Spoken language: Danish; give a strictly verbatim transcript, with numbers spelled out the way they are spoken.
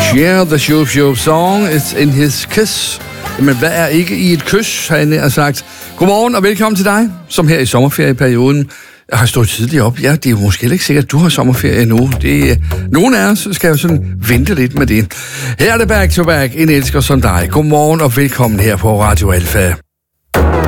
Share the Shoop Shoop song, it's in his kiss. Men hvad er ikke i et kys, har han har sagt. Godmorgen og velkommen til dig, som her i sommerferieperioden har stået tidligt op. Ja, det er jo måske ikke sikkert, at du har sommerferie nu. Det er, nogen af os skal jo sådan vente lidt med det. Her er det back to back, en elsker som dig. Godmorgen og velkommen her på Radio Alfa.